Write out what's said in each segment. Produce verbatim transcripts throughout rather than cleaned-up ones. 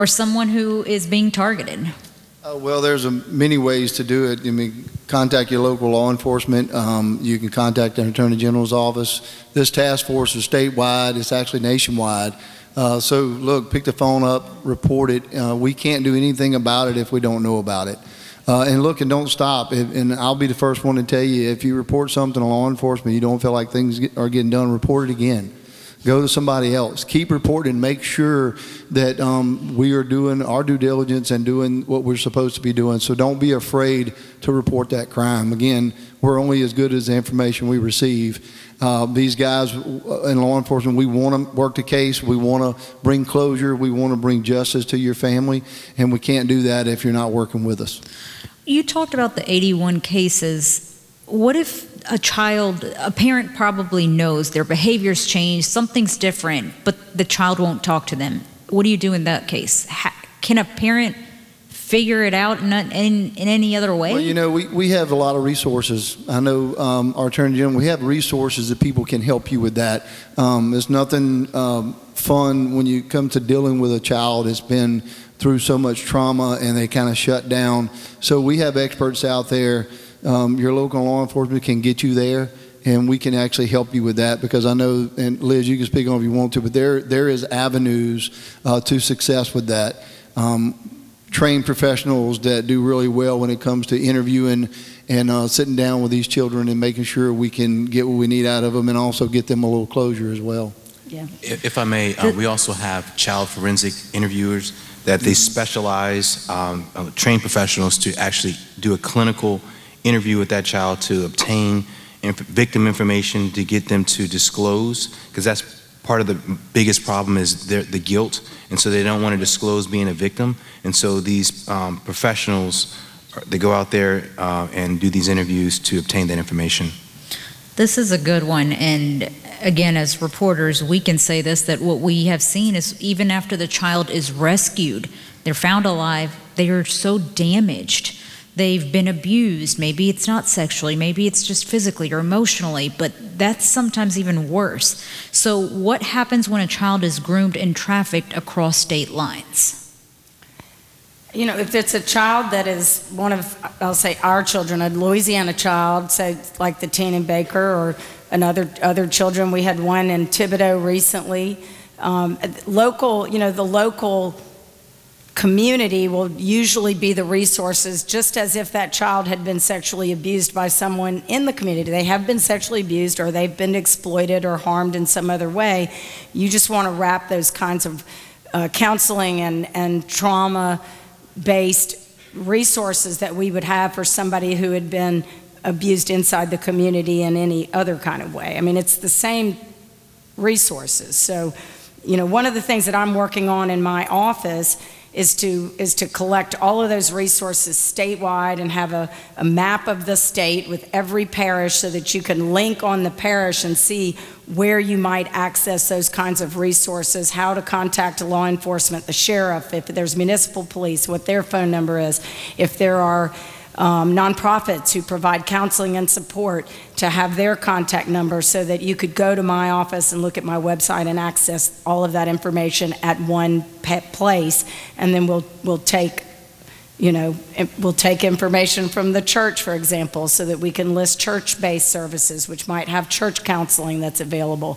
or someone who is being targeted? Uh, well, there's a, many ways to do it. I mean, contact your local law enforcement. Um, you can contact the Attorney General's office. This task force is statewide. It's actually nationwide. Uh, so, look, pick the phone up, report it. Uh, we can't do anything about it if we don't know about it. Uh, and look, and don't stop. If, and I'll be the first one to tell you, if you report something to law enforcement, you don't feel like things get, are getting done, report it again. Go to somebody else. Keep reporting. Make sure that um, we are doing our due diligence and doing what we're supposed to be doing. So don't be afraid to report that crime. Again, we're only as good as the information we receive. Uh, these guys in law enforcement, we want to work the case. We want to bring closure. We want to bring justice to your family. And we can't do that if you're not working with us. You talked about the eighty-one cases. What if a child, a parent probably knows their behavior's changed, something's different, but the child won't talk to them? What do you do in that case? Ha- can a parent figure it out in, in, in any other way? Well, you know, we, we have a lot of resources. I know um, our Attorney General, we have resources that people can help you with that. Um, there's nothing um, fun when you come to dealing with a child that's been through so much trauma and they kind of shut down. So we have experts out there. Um, your local law enforcement can get you there, and we can actually help you with that, because I know, and Liz, you can speak on if you want to, but there there is avenues uh, to success with that. Um, trained professionals that do really well when it comes to interviewing and uh, sitting down with these children and making sure we can get what we need out of them, and also get them a little closure as well. Yeah. If I may, uh, we also have child forensic interviewers that they specialize, um, uh, trained professionals to actually do a clinical interview with that child to obtain inf- victim information to get them to disclose, because that's part of the biggest problem is their, the guilt, and so they don't want to disclose being a victim. And so these um, professionals, they go out there uh, and do these interviews to obtain that information. This is a good one, and again, as reporters, we can say this, that what we have seen is even after the child is rescued, they're found alive, they are so damaged. They've been abused. Maybe it's not sexually, maybe it's just physically or emotionally, but that's sometimes even worse. So what happens when a child is groomed and trafficked across state lines? You know, if it's a child that is one of, I'll say, our children, a Louisiana child, say like the teen in Baker or another other children. We had one in Thibodaux recently. Um, local, you know, the local community will usually be the resources, just as if that child had been sexually abused by someone in the community. They have been sexually abused, or they've been exploited or harmed in some other way. You just want to wrap those kinds of uh, counseling and, and trauma-based resources that we would have for somebody who had been abused inside the community in any other kind of way. I mean, it's the same resources. So, you know, one of the things that I'm working on in my office is to is to collect all of those resources statewide and have a, a map of the state with every parish, so that you can link on the parish and see where you might access those kinds of resources, how to contact law enforcement, the sheriff, if there's municipal police, what their phone number is, if there are Um, nonprofits who provide counseling and support, to have their contact number, so that you could go to my office and look at my website and access all of that information at one place. And then we'll we'll take, you know, we'll take information from the church, for example, so that we can list church-based services, which might have church counseling that's available.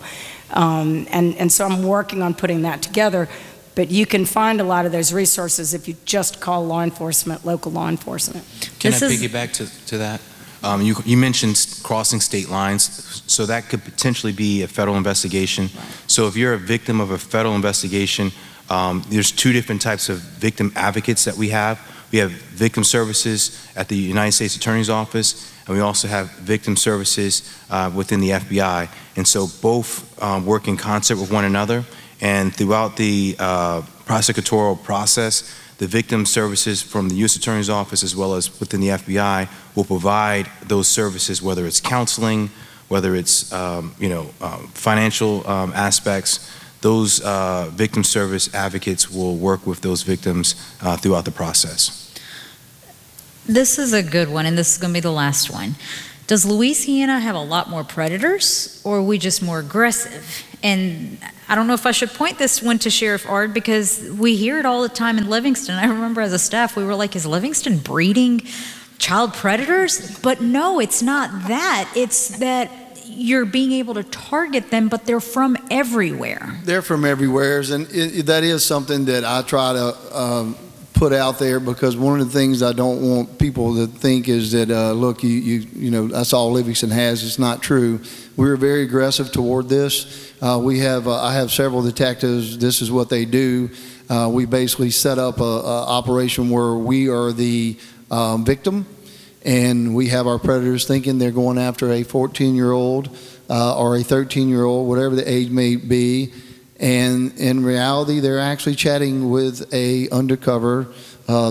Um, and, and so I'm working on putting that together. But you can find a lot of those resources if you just call law enforcement, local law enforcement. Can This I is- piggyback to, to that? Um, you, you mentioned crossing state lines, so that could potentially be a federal investigation. So if you're a victim of a federal investigation, um, there's two different types of victim advocates that we have. We have victim services at the United States Attorney's Office, and we also have victim services uh, within the F B I. And so both um, work in concert with one another. And throughout the uh, prosecutorial process, the victim services from the U S Attorney's Office, as well as within the F B I, will provide those services, whether it's counseling, whether it's um, you know um, financial um, aspects. Those uh, victim service advocates will work with those victims uh, throughout the process. This is a good one, and this is going to be the last one. Does Louisiana have a lot more predators, or are we just more aggressive? And I don't know if I should point this one to Sheriff Ard, because we hear it all the time in Livingston. I remember as a staff, we were like, is Livingston breeding child predators? But no, it's not that. It's that you're being able to target them, but they're from everywhere. They're from everywhere, and it, it, that is something that I try to um, put out there, because one of the things I don't want people to think is that, uh, look, you, you, you know, that's all Livingston has. It's not true. We're very aggressive toward this. Uh, we have, uh, I have several detectives. This is what they do. Uh, we basically set up a, a operation where we are the um, victim, and we have our predators thinking they're going after a fourteen-year-old uh, or a thirteen-year-old, whatever the age may be. And in reality, they're actually chatting with a undercover uh,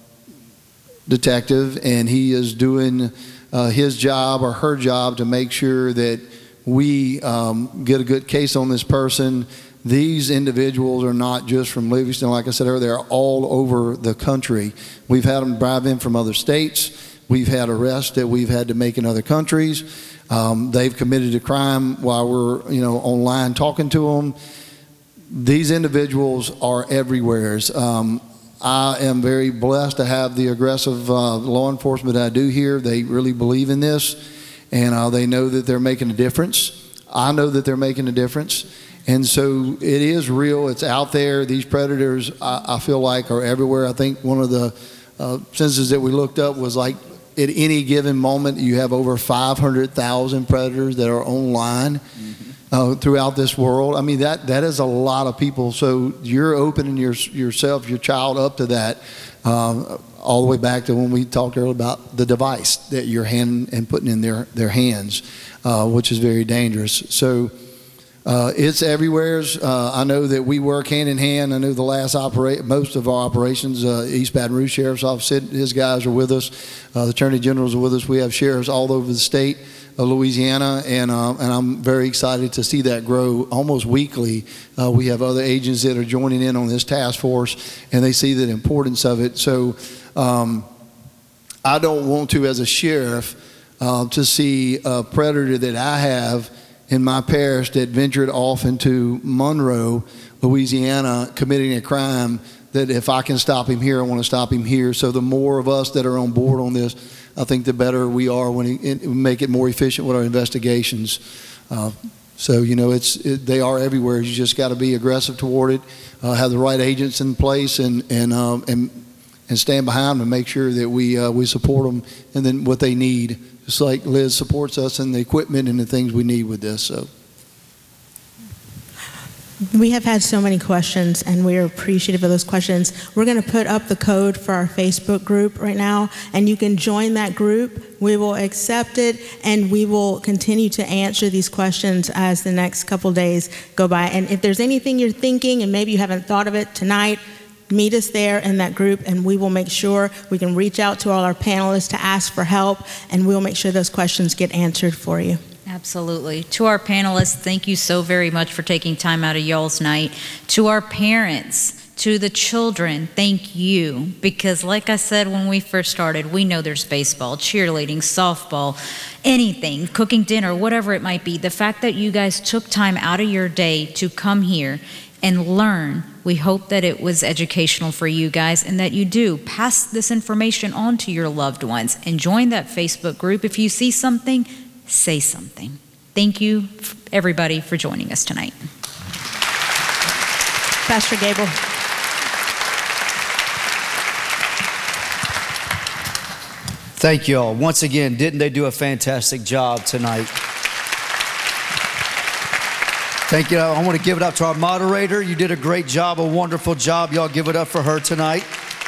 detective, and he is doing uh, his job or her job to make sure that we um, get a good case on this person. These individuals are not just from Livingston. Like I said earlier, they're all over the country. We've had them drive in from other states. We've had arrests that we've had to make in other countries. Um, they've committed a crime while we're, you know, online talking to them. These individuals are everywhere. Um, I am very blessed to have the aggressive uh, law enforcement that I do here. They really believe in this, and uh, they know that they're making a difference. I know that they're making a difference. And so it is real. It's out there. These predators, I, I feel like, are everywhere. I think one of the uh, censuses that we looked up was like, at any given moment, you have over five hundred thousand predators that are online mm-hmm. uh, throughout this world. I mean, that that is a lot of people. So you're opening your, yourself, your child up to that, um, all the way back to when we talked earlier about the device that you're handing and putting in their, their hands, uh, which is very dangerous. So uh, it's everywhere. Uh, I know that we work hand in hand. I know the last operate, most of our operations, uh, East Baton Rouge Sheriff's Office, his guys are with us. Uh, the Attorney Generals are with us. We have sheriffs all over the state of Louisiana, and uh, and I'm very excited to see that grow almost weekly. Uh, we have other agents that are joining in on this task force, and they see the importance of it. So um, I don't want to, as a sheriff, uh, to see a predator that I have in my parish that ventured off into Monroe, Louisiana, committing a crime, that if I can stop him here, I want to stop him here. So the more of us that are on board on this, I think the better we are when we make it more efficient with our investigations. Uh, so, you know, it's it, they are everywhere. You just got to be aggressive toward it, uh, have the right agents in place, and and um, and and stand behind them and make sure that we uh, we support them and then what they need. Just like Liz supports us in the equipment and the things we need with this. So. We have had so many questions, and we are appreciative of those questions. We're going to put up the code for our Facebook group right now, and you can join that group. We will accept it, and we will continue to answer these questions as the next couple days go by. And if there's anything you're thinking and maybe you haven't thought of it tonight, meet us there in that group, and we will make sure we can reach out to all our panelists to ask for help, and we'll make sure those questions get answered for you. Absolutely. To our panelists, thank you so very much for taking time out of y'all's night. To our parents, to the children, thank you. Because like I said when we first started, we know there's baseball, cheerleading, softball, anything, cooking dinner, whatever it might be. The fact that you guys took time out of your day to come here and learn, we hope that it was educational for you guys, and that you do pass this information on to your loved ones and join that Facebook group. If you see something, say something. Thank you, everybody, for joining us tonight. Pastor Gable. Thank you all. Once again, didn't they do a fantastic job tonight? Thank you. I want to give it up to our moderator. You did a great job, a wonderful job. Y'all give it up for her tonight.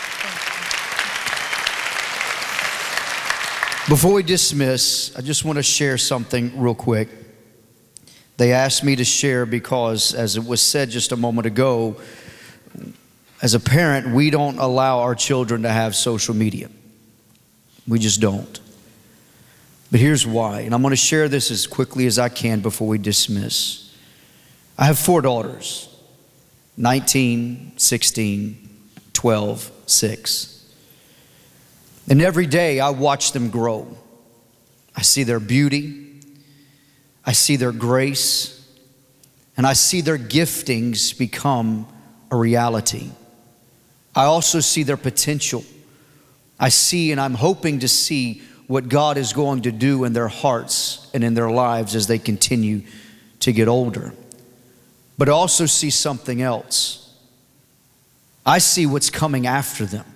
Before we dismiss, I just want to share something real quick. They asked me to share because, as it was said just a moment ago, as a parent, we don't allow our children to have social media. We just don't. But here's why, and I'm going to share this as quickly as I can before we dismiss. I have four daughters, nineteen, sixteen, twelve, six. And every day I watch them grow. I see their beauty. I see their grace. And I see their giftings become a reality. I also see their potential. I see, and I'm hoping to see what God is going to do in their hearts and in their lives as they continue to get older. But I also see something else. I see what's coming after them.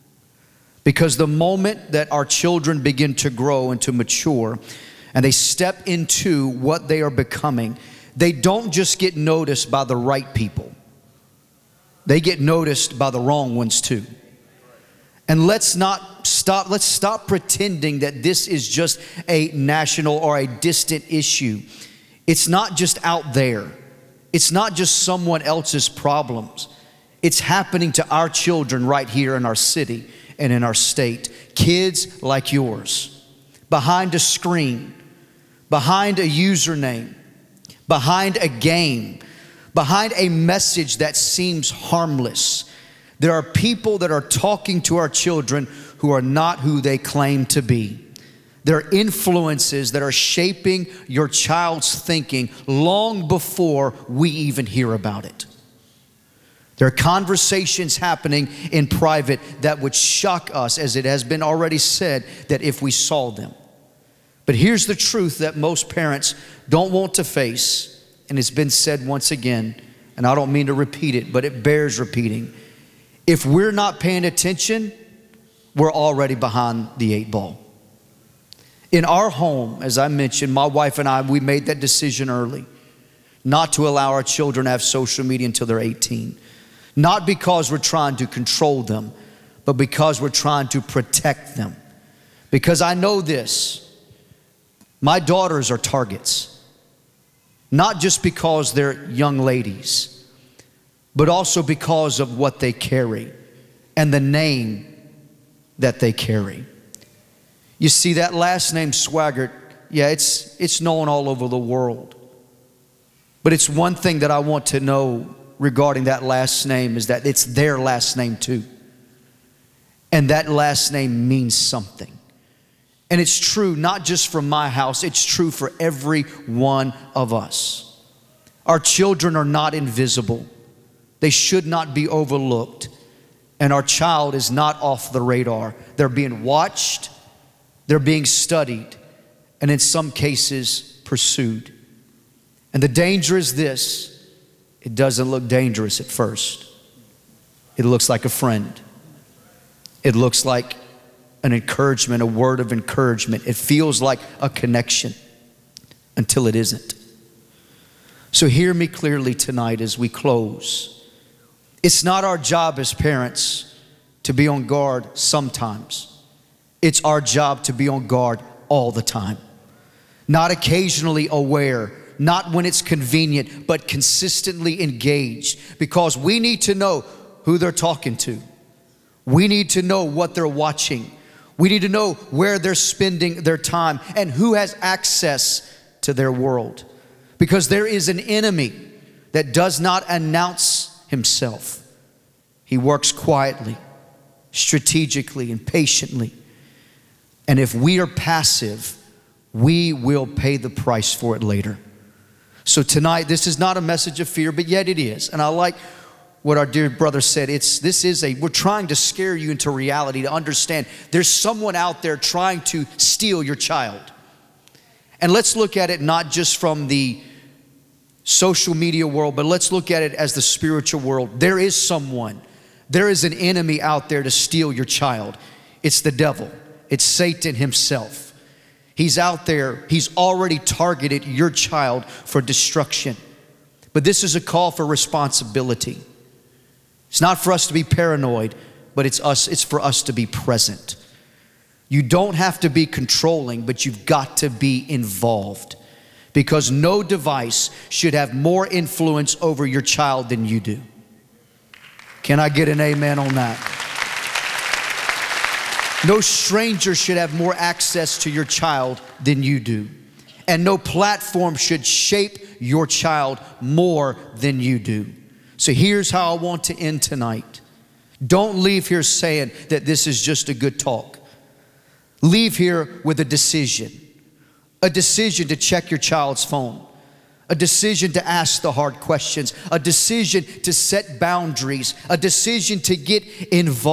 Because the moment that our children begin to grow and to mature, and they step into what they are becoming, they don't just get noticed by the right people. They get noticed by the wrong ones too. And let's not stop, let's stop pretending that this is just a national or a distant issue. It's not just out there. It's not just someone else's problems. It's happening to our children right here in our city and in our state. Kids like yours, behind a screen, behind a username, behind a game, behind a message that seems harmless. There are people that are talking to our children who are not who they claim to be. There are influences that are shaping your child's thinking long before we even hear about it. There are conversations happening in private that would shock us, as it has been already said, that if we saw them. But here's the truth that most parents don't want to face, and it's been said once again, and I don't mean to repeat it, but it bears repeating. If we're not paying attention, we're already behind the eight ball. In our home, as I mentioned, my wife and I, we made that decision early, not to allow our children to have social media until they're eighteen. Not because we're trying to control them, but because we're trying to protect them. Because I know this, my daughters are targets. Not just because they're young ladies, but also because of what they carry and the name that they carry. You see, that last name Swaggart, yeah, it's, it's known all over the world. But it's one thing that I want to know regarding that last name is that it's their last name too. And that last name means something. And it's true not just for my house, it's true for every one of us. Our children are not invisible. They should not be overlooked. And our child is not off the radar. They're being watched, they're being studied, and in some cases pursued. And the danger is this: it doesn't look dangerous at first. It looks like a friend. It looks like an encouragement, a word of encouragement. It feels like a connection until it isn't. So hear me clearly tonight as we close. It's not our job as parents to be on guard sometimes. It's our job to be on guard all the time. Not occasionally aware, not when it's convenient, but consistently engaged, because we need to know who they're talking to. We need to know what they're watching. We need to know where they're spending their time and who has access to their world. Because there is an enemy that does not announce himself. He works quietly, strategically, and patiently. And if we are passive, we will pay the price for it later. So tonight, this is not a message of fear, but yet it is. And I like what our dear brother said. It's this is a, we're trying to scare you into reality, to understand there's someone out there trying to steal your child. And let's look at it not just from the social media world, but let's look at it as the spiritual world. There is someone, there is an enemy out there to steal your child. It's the devil. It's Satan himself. He's out there. He's already targeted your child for destruction. But this is a call for responsibility. It's not for us to be paranoid, but it's us. It's for us to be present. You don't have to be controlling, but you've got to be involved, because no device should have more influence over your child than you do. Can I get an amen on that? No stranger should have more access to your child than you do. And no platform should shape your child more than you do. So here's how I want to end tonight. Don't leave here saying that this is just a good talk. Leave here with a decision. a decision to check your child's phone, a decision to ask the hard questions, a decision to set boundaries, a decision to get involved.